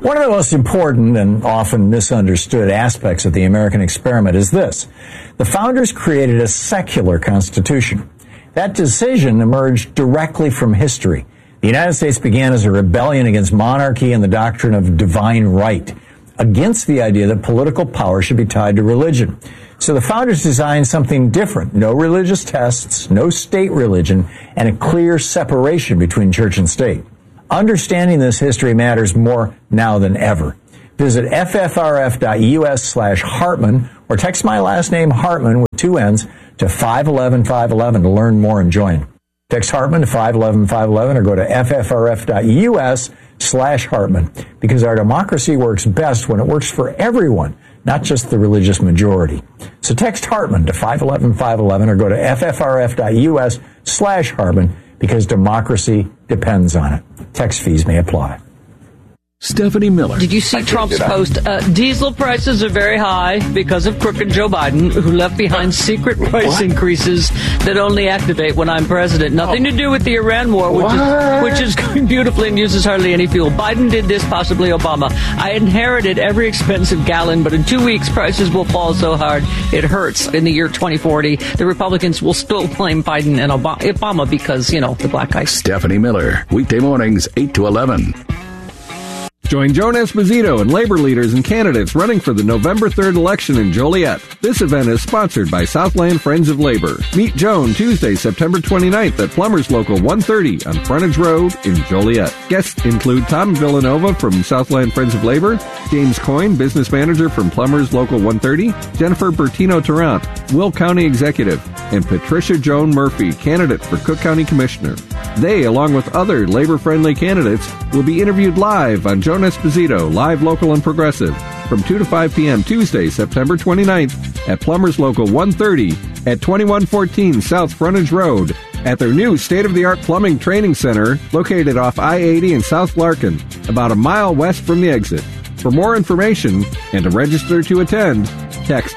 One of the most important and often misunderstood aspects of the American experiment is this. The founders created a secular constitution. That decision emerged directly from history. The United States began as a rebellion against monarchy and the doctrine of divine right, against the idea that political power should be tied to religion. So the founders designed something different. No religious tests, no state religion, and a clear separation between church and state. Understanding this history matters more now than ever. Visit ffrf.us/Hartman or text my last name Hartman with 2 N's to 511-511 to learn more and join. Text Hartman to 511-511 or go to ffrf.us/Hartman because our democracy works best when it works for everyone, not just the religious majority. So text Hartman to 511-511 or go to ffrf.us/Hartman because democracy depends on it. Text fees may apply. Stephanie Miller. Did you see Trump's post? Diesel prices are very high because of crooked Joe Biden, who left behind secret price increases that only activate when I'm president. Nothing to do with the Iran war, which is going beautifully and uses hardly any fuel. Biden did this, possibly Obama. I inherited every expensive gallon, but in 2 weeks, prices will fall so hard it hurts. In the year 2040, the Republicans will still blame Biden and Obama because, the black guy. Stephanie Miller, weekday mornings, 8 to 11. Join Joan Esposito and labor leaders and candidates running for the November 3rd election in Joliet. This event is sponsored by Southland Friends of Labor. Meet Joan Tuesday, September 29th at Plumbers Local 130 on Frontage Road in Joliet. Guests include Tom Villanova from Southland Friends of Labor, James Coyne, business manager from Plumbers Local 130, Jennifer Bertino-Tarrant, Will County Executive, and Patricia Joan Murphy, candidate for Cook County Commissioner. They, along with other labor-friendly candidates, will be interviewed live on Joan Esposito, Live, Local, and Progressive from 2 to 5 p.m. Tuesday, September 29th at Plumbers Local 130 at 2114 South Frontage Road at their new state-of-the-art plumbing training center located off I-80 in South Larkin, about a mile west from the exit. For more information and to register to attend, text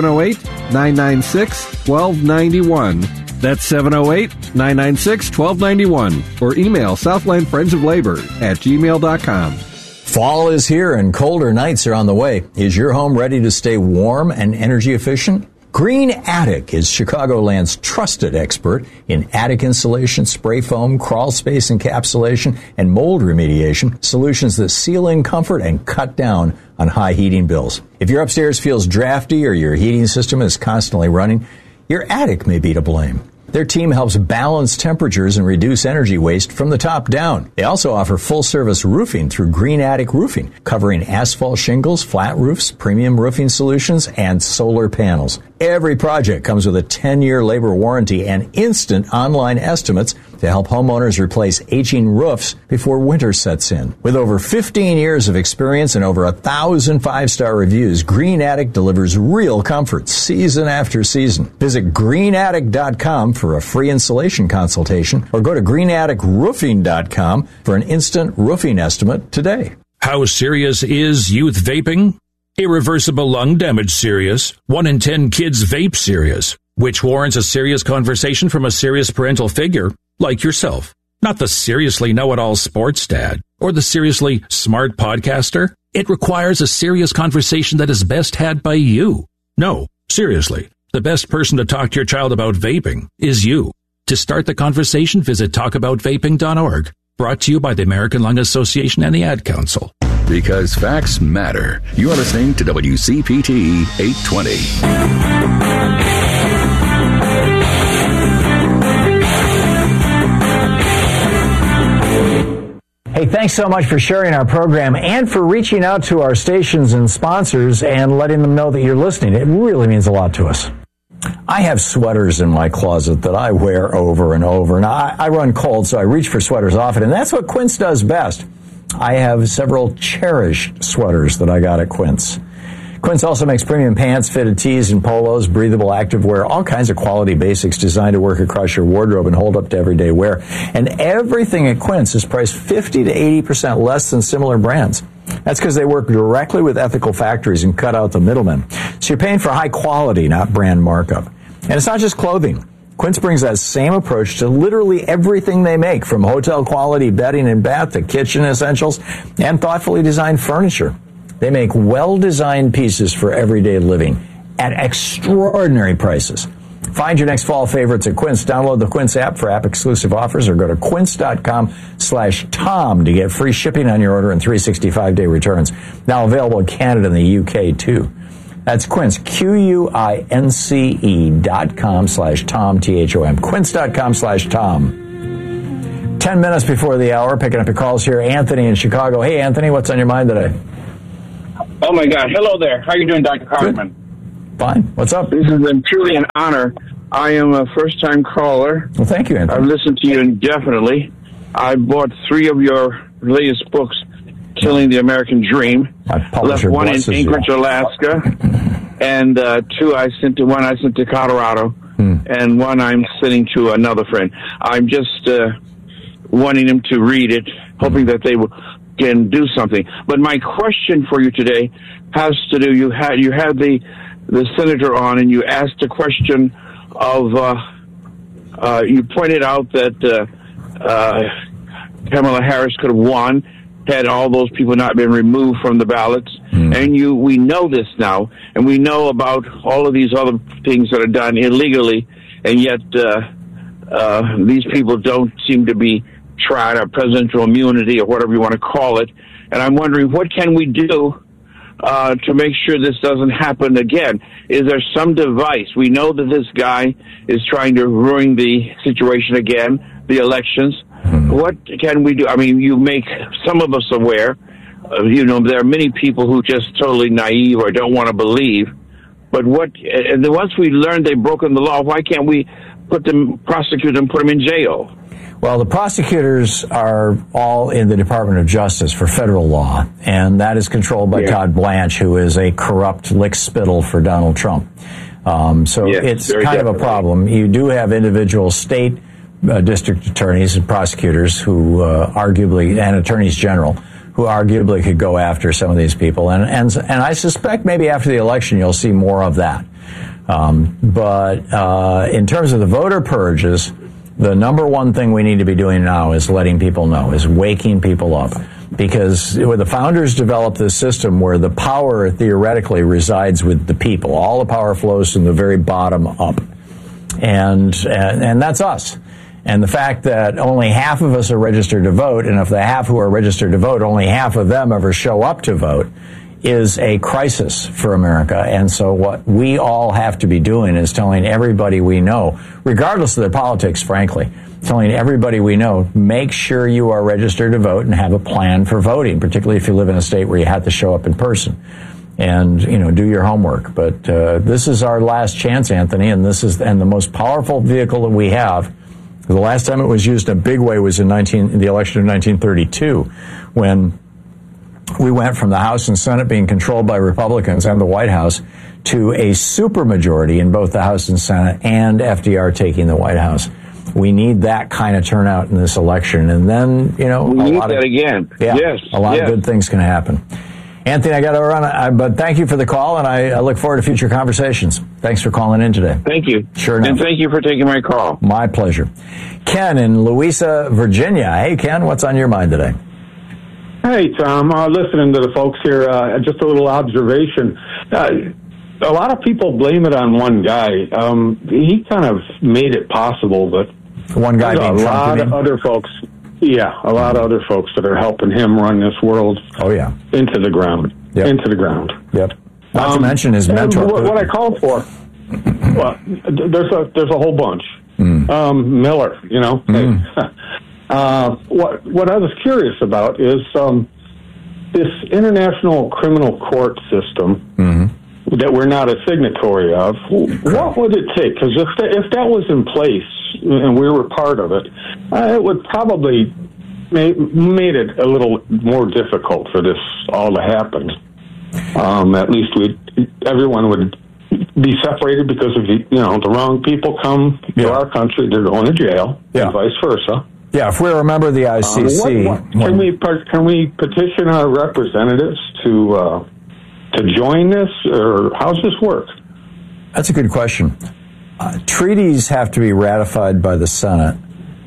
708-996-1291. That's 708-996-1291 or email Southland Friends of Labor at gmail.com. Fall is here and colder nights are on the way. Is your home ready to stay warm and energy efficient? Green Attic is Chicagoland's trusted expert in attic insulation, spray foam, crawl space encapsulation, and mold remediation, solutions that seal in comfort and cut down on high heating bills. If your upstairs feels drafty or your heating system is constantly running, your attic may be to blame. Their team helps balance temperatures and reduce energy waste from the top down. They also offer full-service roofing through Green Attic Roofing, covering asphalt shingles, flat roofs, premium roofing solutions, and solar panels. Every project comes with a 10-year labor warranty and instant online estimates to help homeowners replace aging roofs before winter sets in. With over 15 years of experience and over 1,000 five-star reviews, Green Attic delivers real comfort season after season. Visit greenattic.com for a free insulation consultation or go to greenatticroofing.com for an instant roofing estimate today. How serious is youth vaping? Irreversible lung damage serious. 1 in 10 kids vape serious, which warrants a serious conversation from a serious parental figure like yourself. Not the seriously know-it-all sports dad or the seriously smart podcaster. It requires a serious conversation that is best had by you. No, seriously, the best person to talk to your child about vaping is you. To start the conversation, visit talkaboutvaping.org. Brought to you by the American Lung Association and the Ad Council. Because facts matter. You are listening to WCPT 820. Hey, thanks so much for sharing our program and for reaching out to our stations and sponsors and letting them know that you're listening. It really means a lot to us. I have sweaters in my closet that I wear over and over. And I run cold, so I reach for sweaters often. And that's what Quince does best. I have several cherished sweaters that I got at Quince. Quince also makes premium pants, fitted tees and polos, breathable activewear, all kinds of quality basics designed to work across your wardrobe and hold up to everyday wear. And everything at Quince is priced 50 to 80% less than similar brands. That's because they work directly with ethical factories and cut out the middlemen. So you're paying for high quality, not brand markup. And it's not just clothing. Quince brings that same approach to literally everything they make, from hotel-quality bedding and bath to kitchen essentials and thoughtfully designed furniture. They make well-designed pieces for everyday living at extraordinary prices. Find your next fall favorites at Quince. Download the Quince app for app-exclusive offers or go to quince.com/Tom to get free shipping on your order and 365-day returns. Now available in Canada and the UK, too. That's Quince, QUINCE.com/Tom, THOM. Quince.com/Tom. 10 minutes before the hour, picking up your calls here. Anthony in Chicago. Hey, Anthony, what's on your mind today? Oh, my God. Hello there. How are you doing, Dr. Kaufman? Fine. What's up? This is truly an honor. I am a first-time caller. Well, thank you, Anthony. I've listened to you indefinitely. I bought 3 of your latest books, Killing the American Dream. My left publisher one in blesses Anchorage, you. Alaska, and 2 I sent to Colorado, and 1 I'm sending to another friend. I'm just wanting them to read it, hoping that they can do something. But my question for you today has to do. You had the senator on, and you asked a question of. You pointed out that Kamala Harris could have won had all those people not been removed from the ballots. And we know this now, and we know about all of these other things that are done illegally, and yet these people don't seem to be tried, or presidential immunity, or whatever you want to call it. And I'm wondering, what can we do to make sure this doesn't happen again? Is there some device? We know that this guy is trying to ruin the situation again, the elections. What can we do? I mean, you make some of us aware. There are many people who just totally naive or don't want to believe. But and then once we learn they've broken the law, why can't we prosecute them, put them in jail? Well, the prosecutors are all in the Department of Justice for federal law, and that is controlled by Todd Blanche, who is a corrupt lickspittle for Donald Trump. It's kind of a problem. You do have individual state district attorneys and prosecutors who and attorneys general who arguably could go after some of these people. And I suspect maybe after the election you'll see more of that. But in terms of the voter purges, the number one thing we need to be doing now is letting people know, is waking people up. Because the founders developed this system where the power theoretically resides with the people. All the power flows from the very bottom up. And that's us. And the fact that only half of us are registered to vote, and of the half who are registered to vote, only half of them ever show up to vote, is a crisis for America. And so what we all have to be doing is telling everybody we know, regardless of their politics, frankly, telling everybody we know, make sure you are registered to vote and have a plan for voting, particularly if you live in a state where you have to show up in person. And, do your homework. But this is our last chance, Anthony, and the most powerful vehicle that we have. The last time it was used in a big way was in the election of 1932, when we went from the House and Senate being controlled by Republicans and the White House to a supermajority in both the House and Senate, and FDR taking the White House. We need that kind of turnout in this election, and then we need that again. Yeah, yes, a lot of good things can happen. Anthony, I got to run, but thank you for the call, and I look forward to future conversations. Thanks for calling in today. Thank you. Sure enough. And thank you for taking my call. My pleasure. Ken in Louisa, Virginia. Hey, Ken, what's on your mind today? Hey, Tom. Listening to the folks here, just a little observation. A lot of people blame it on one guy. He kind of made it possible, but one guy being Trump, a lot of other folks. Yeah, a lot of other folks that are helping him run this world. Into the ground. Yep. Into the ground. Yep. Not to mention his mentor. What I called for. Well, there's a whole bunch. Miller, What I was curious about is this international criminal court system that we're not a signatory of. What would it take? Because if that was in place and we were part of it, it would probably made it a little more difficult for this all to happen. At least everyone would be separated because of the wrong people come to our country, they're going to jail, and vice versa. Yeah, if we remember the ICC, can we petition our representatives to join this, or how's this work? That's a good question. treaties have to be ratified by the Senate.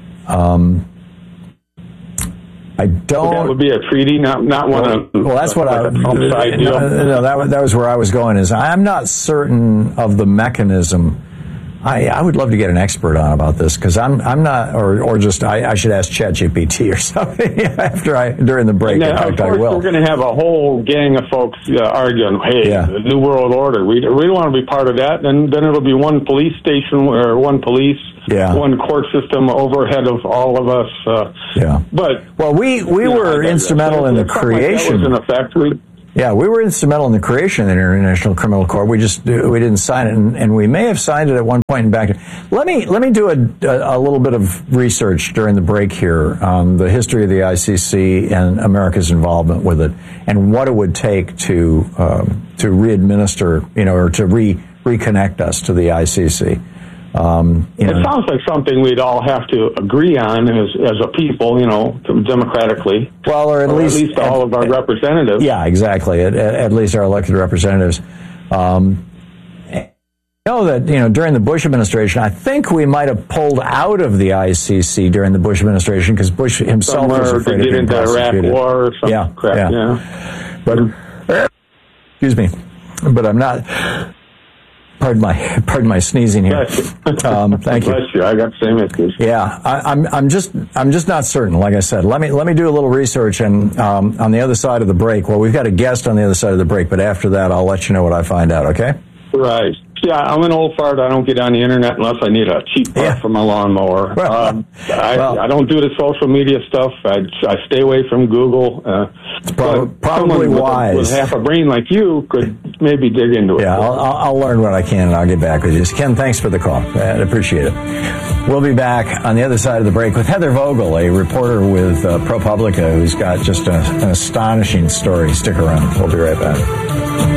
I don't. That would be a treaty, not one of. Well, that's what I. No, that was where I was going. Is I'm not certain of the mechanism. I would love to get an expert on about this because I'm not, or just I should ask ChatGPT or something during the break. And of course, we're going to have a whole gang of folks arguing, hey, the New World Order, we don't want to be part of that. And then it'll be one police station or one police, one court system overhead of all of us. But we were instrumental in the creation. Like that was in effect. Yeah, we were instrumental in the creation of the International Criminal Court. We didn't sign it, and we may have signed it at one point and back. Let me do a little bit of research during the break here on the history of the ICC and America's involvement with it, and what it would take to re-administer, or to reconnect us to the ICC. It sounds like something we'd all have to agree on as a people, democratically. Well, or at least all of our representatives. Yeah, exactly. At least our elected representatives. Know that during the Bush administration, I think we might have pulled out of the ICC during the Bush administration because Bush himself was afraid of being prosecuted. Iraq war or something. Yeah. But excuse me, but I'm not. Pardon my sneezing here. Thank you. Bless you. I got the same issues. Yeah, I'm just not certain. Like I said, let me do a little research, and on the other side of the break. Well, we've got a guest on the other side of the break, but after that, I'll let you know what I find out. Okay? Right. Yeah, I'm an old fart. I don't get on the internet unless I need a cheap part for my lawnmower. I don't do the social media stuff. I stay away from Google. Probably wise. With half a brain like you could maybe dig into it. Yeah, I'll learn what I can, and I'll get back with you. Ken, thanks for the call. I appreciate it. We'll be back on the other side of the break with Heather Vogel, a reporter with ProPublica, who's got just an astonishing story. Stick around. We'll be right back.